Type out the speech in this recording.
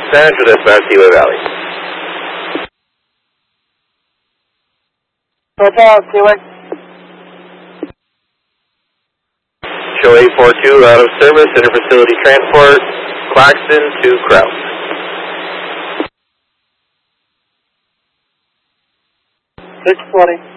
Central dispatch, Seaway Valley. Hotel, Seaway. Show 842 out of service, interfacility transport, Claxton to Krause. 620.